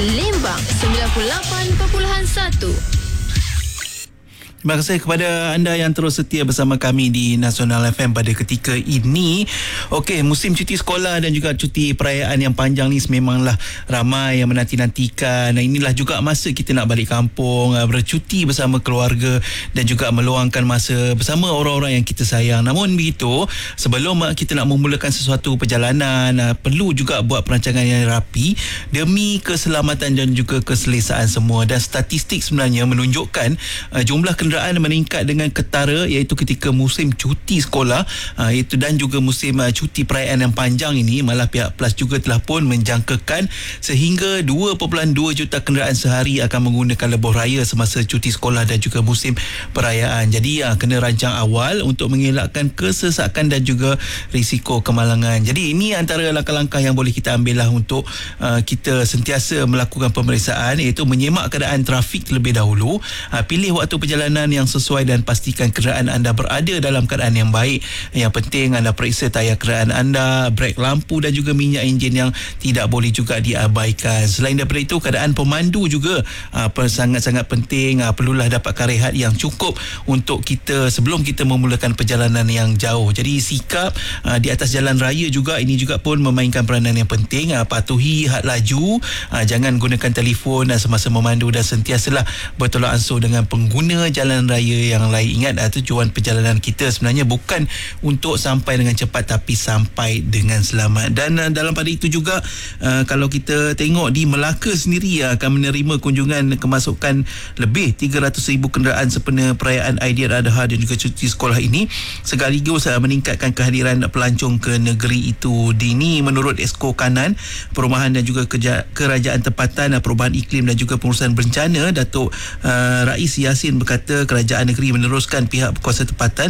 Lembang 98.1. Terima kasih kepada anda yang terus setia bersama kami di Nasional FM pada ketika ini. Okey, musim cuti sekolah dan juga cuti perayaan yang panjang ni memanglah ramai yang menanti-nantikan. Inilah juga masa kita nak balik kampung, bercuti bersama keluarga dan juga meluangkan masa bersama orang-orang yang kita sayang. Namun begitu, sebelum kita nak memulakan sesuatu perjalanan, perlu juga buat perancangan yang rapi demi keselamatan dan juga keselesaan semua. Dan statistik sebenarnya menunjukkan jumlah kenderaan meningkat dengan ketara iaitu ketika musim cuti sekolah iaitu dan juga musim cuti perayaan yang panjang ini. Malah pihak PLAS juga telah pun menjangkakan sehingga 2.2 juta kenderaan sehari akan menggunakan lebuh raya semasa cuti sekolah dan juga musim perayaan. Jadi kena rancang awal untuk mengelakkan kesesakan dan juga risiko kemalangan. Jadi ini antara langkah-langkah yang boleh kita ambil lah untuk kita sentiasa melakukan pemeriksaan, iaitu menyemak keadaan trafik terlebih dahulu, pilih waktu perjalanan yang sesuai dan pastikan kenderaan anda berada dalam keadaan yang baik. Yang penting anda periksa tayar kenderaan anda, brek lampu dan juga minyak enjin yang tidak boleh juga diabaikan. Selain daripada itu, keadaan pemandu juga sangat-sangat penting. Perlulah dapatkan rehat yang cukup untuk kita sebelum kita memulakan perjalanan yang jauh. Jadi sikap di atas jalan raya juga, ini juga pun memainkan peranan yang penting. Patuhi had laju, jangan gunakan telefon semasa memandu dan sentiasalah bertolak ansur dengan pengguna jalan raya yang lain. Ingat, tujuan perjalanan kita sebenarnya bukan untuk sampai dengan cepat tapi sampai dengan selamat. Dan dalam pada itu juga, kalau kita tengok di Melaka sendiri akan menerima kunjungan kemasukan lebih 300,000 kenderaan sempena perayaan Aidiladha dan juga cuti sekolah ini, sekaligus meningkatkan kehadiran pelancong ke negeri itu. Ini menurut Esko Kanan Perumahan dan juga Kerajaan Tempatan, Perubahan Iklim dan juga Pengurusan Bencana, Datuk Rais Yassin berkata kerajaan negeri menerusi pihak berkuasa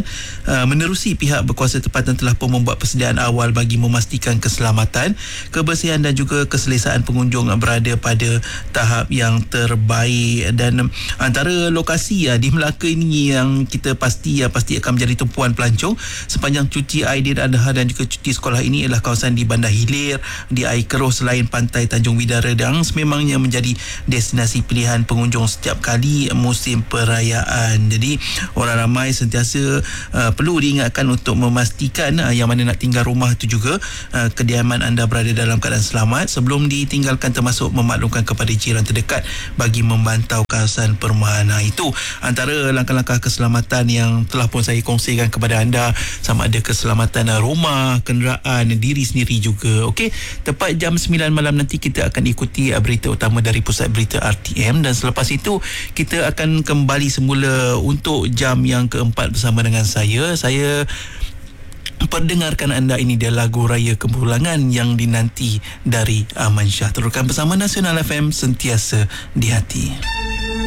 tempatan telah pun membuat persediaan awal bagi memastikan keselamatan, kebersihan dan juga keselesaan pengunjung berada pada tahap yang terbaik. Dan antara lokasi di Melaka ini yang kita pasti akan menjadi tumpuan pelancong sepanjang cuti Aidiladha dan juga cuti sekolah ini ialah kawasan di Bandar Hilir, di Air Keruh selain pantai Tanjung Bidara, yang sememangnya menjadi destinasi pilihan pengunjung setiap kali musim perayaan. Jadi orang ramai sentiasa perlu diingatkan untuk memastikan yang mana nak tinggal rumah itu juga kediaman anda berada dalam keadaan selamat sebelum ditinggalkan, termasuk memaklumkan kepada jiran terdekat bagi memantau kawasan perumahan. Itu antara langkah-langkah keselamatan yang telah pun saya kongsikan kepada anda, sama ada keselamatan rumah, kenderaan, diri sendiri juga. Okey, tepat jam 9 malam nanti kita akan ikuti berita utama dari Pusat Berita RTM, dan selepas itu kita akan kembali semula untuk jam yang keempat bersama dengan saya perdengarkan anda. Ini dia lagu raya kepulangan yang dinanti dari Aman Shah. Teruskan bersama Nasional FM, sentiasa di hati.